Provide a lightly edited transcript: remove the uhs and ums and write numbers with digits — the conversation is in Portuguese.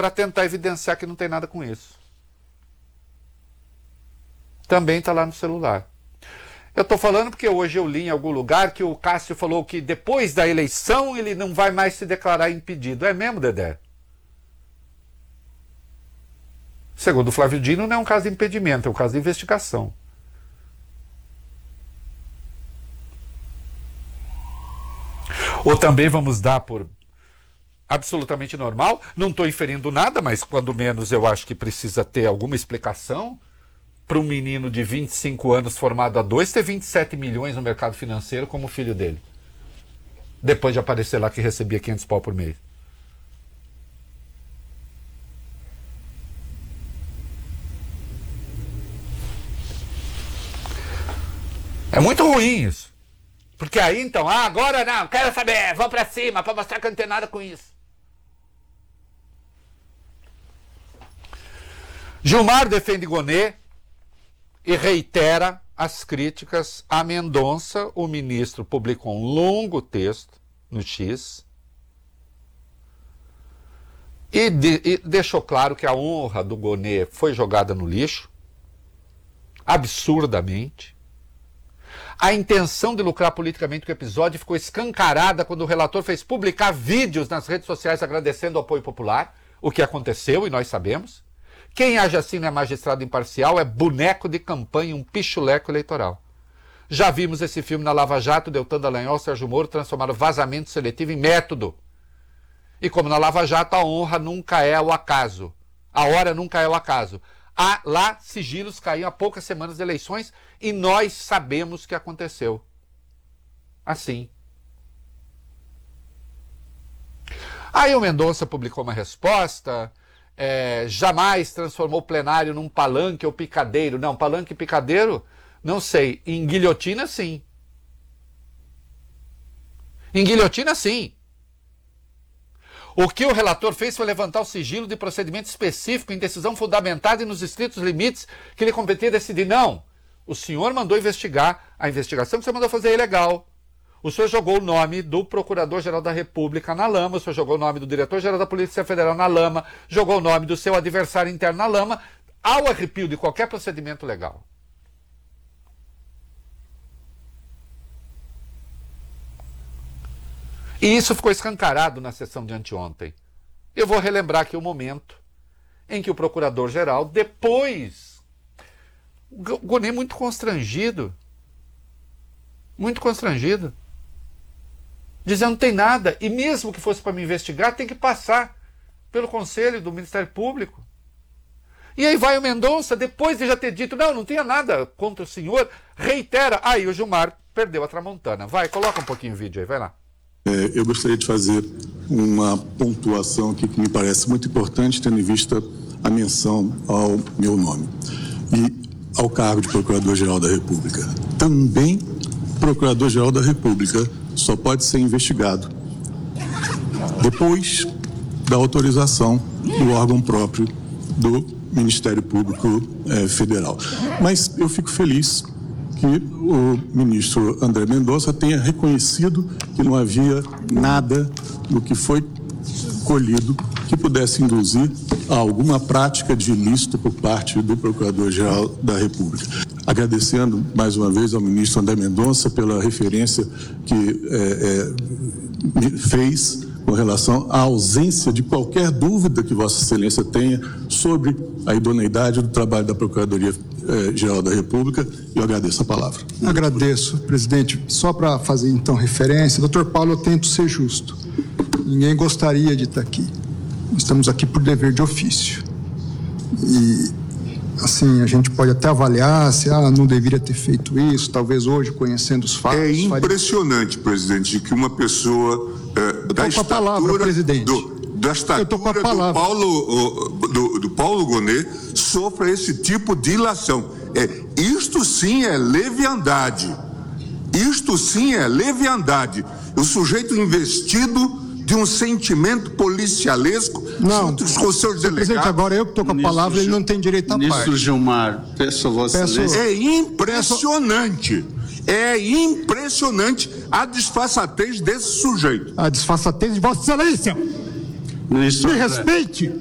para tentar evidenciar que não tem nada com isso. Também está lá no celular. Eu estou falando porque hoje eu li em algum lugar que o Cássio falou que depois da eleição ele não vai mais se declarar impedido. É mesmo, Dedé? Segundo o Flávio Dino, não é um caso de impedimento, é um caso de investigação. Ou também vamos dar por absolutamente normal, não estou inferindo nada, mas quando menos eu acho que precisa ter alguma explicação para um menino de 25 anos formado a 2 ter 27 milhões no mercado financeiro como o filho dele. Depois de aparecer lá que recebia 500 pau por mês. É muito ruim isso. Porque aí então, agora não, quero saber, vou pra cima pra mostrar que eu não tenho nada com isso. Gilmar defende Gonê e reitera as críticas a Mendonça. O ministro publicou um longo texto no X e deixou claro que a honra do Gonê foi jogada no lixo, absurdamente. A intenção de lucrar politicamente com o episódio ficou escancarada quando o relator fez publicar vídeos nas redes sociais agradecendo o apoio popular, o que aconteceu e nós sabemos. Quem age assim não é magistrado imparcial, é boneco de campanha, um pichuleco eleitoral. Já vimos esse filme na Lava Jato, Deltan Dallagnol, Sérgio Moro transformaram vazamento seletivo em método. E como na Lava Jato, a honra nunca é o acaso. A hora nunca é o acaso. Lá, sigilos caíam há poucas semanas de eleições e nós sabemos o que aconteceu. Assim. Aí o Mendonça publicou uma resposta... jamais transformou o plenário num palanque ou picadeiro. Não, palanque e picadeiro, não sei. Em guilhotina, sim. Em guilhotina, sim. O que o relator fez foi levantar o sigilo de procedimento específico em decisão fundamentada e nos estritos limites que lhe competia decidir. Não, o senhor mandou investigar. A investigação que você mandou fazer é ilegal. O senhor jogou o nome do Procurador-Geral da República na lama, o senhor jogou o nome do Diretor-Geral da Polícia Federal na lama, jogou o nome do seu adversário interno na lama, ao arrepio de qualquer procedimento legal. E isso ficou escancarado na sessão de anteontem. Eu vou relembrar aqui o momento em que o Procurador-Geral, depois, o Gonê muito constrangido, dizendo não tem nada, e mesmo que fosse para me investigar, tem que passar pelo Conselho do Ministério Público. E aí vai o Mendonça, depois de já ter dito, não tinha nada contra o senhor, reitera. Aí o Gilmar perdeu a tramontana. Vai, coloca um pouquinho o vídeo aí, vai lá. Eu gostaria de fazer uma pontuação aqui que me parece muito importante, tendo em vista a menção ao meu nome e ao cargo de Procurador-Geral da República. Também Procurador-Geral da República só pode ser investigado depois da autorização do órgão próprio do Ministério Público Federal. Mas eu fico feliz que o ministro André Mendonça tenha reconhecido que não havia nada do que foi colhido que pudesse induzir a alguma prática de ilícito por parte do Procurador-Geral da República. Agradecendo mais uma vez ao ministro André Mendonça pela referência que fez com relação à ausência de qualquer dúvida que Vossa Excelência tenha sobre a idoneidade do trabalho da Procuradoria-Geral da República. Eu agradeço a palavra. Agradeço, presidente. Só para fazer então referência, doutor Paulo, eu tento ser justo. Ninguém gostaria de estar aqui. Nós estamos aqui por dever de ofício. E, assim, a gente pode até avaliar se não deveria ter feito isso, talvez hoje, conhecendo os fatos. É impressionante, presidente, que uma pessoa da estatura do Paulo Gonê sofra esse tipo de ilação. Isto sim é leviandade. Isto sim é leviandade. O sujeito investido de um sentimento policialesco junto com os seus delegados. Presidente, agora eu que estou com a palavra, ele não tem direito à parte. Ministro Gilmar, peço a Vossa Excelência. É impressionante. É impressionante a disfarçatez desse sujeito. A disfarçatez de Vossa Excelência. Ministro Me respeite.